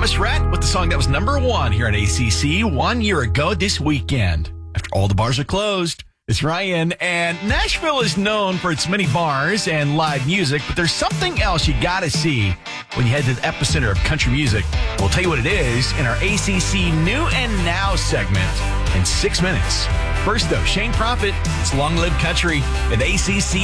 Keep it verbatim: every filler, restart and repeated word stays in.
Thomas Rhett with the song that was number one here at A C C one year ago this weekend. After all the bars are closed, it's Ryan. And Nashville is known for its many bars and live music, but there's something else you got to see when you head to the epicenter of country music. We'll tell you what it is in our A C C New and Now segment in six minutes. First, though, Shane Prophet, it's Long Live Country at A C C